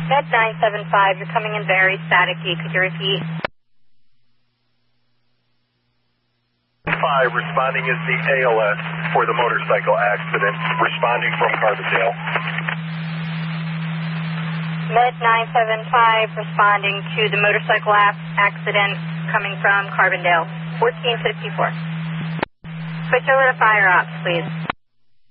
Med 975, you're coming in very staticky. Could you repeat? 5, responding is the ALS for the motorcycle accident, responding from Carbondale. Med 975, responding to the motorcycle accident coming from Carbondale. 1454. Switch over to fire ops, please.